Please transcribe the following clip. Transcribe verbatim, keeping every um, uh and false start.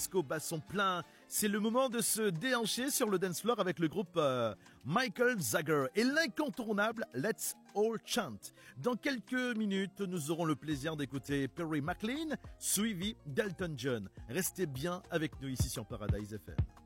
Au basson plein, c'est le moment de se déhancher sur le dance floor avec le groupe euh, Michael Zager et l'incontournable Let's All Chant. Dans quelques minutes, nous aurons le plaisir d'écouter Perry McLean, suivi d'Elton John. Restez bien avec nous ici sur Paradise F M.